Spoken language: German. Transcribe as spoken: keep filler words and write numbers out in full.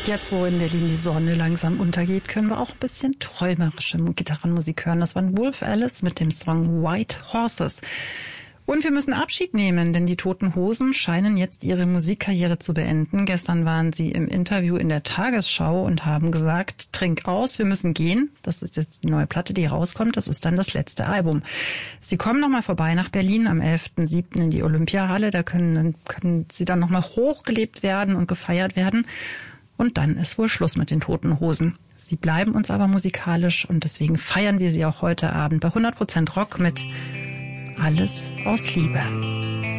Jetzt, wo in Berlin die Sonne langsam untergeht, können wir auch ein bisschen träumerische Gitarrenmusik hören. Das war Wolf Alice mit dem Song White Horses. Und wir müssen Abschied nehmen, denn die Toten Hosen scheinen jetzt ihre Musikkarriere zu beenden. Gestern waren sie im Interview in der Tagesschau und haben gesagt, trink aus, wir müssen gehen. Das ist jetzt die neue Platte, die rauskommt. Das ist dann das letzte Album. Sie kommen nochmal vorbei nach Berlin am elften siebten in die Olympiahalle. Da können, können sie dann nochmal hochgelebt werden und gefeiert werden. Und dann ist wohl Schluss mit den Toten Hosen. Sie bleiben uns aber musikalisch und deswegen feiern wir sie auch heute Abend bei hundert Prozent Rock mit Alles aus Liebe.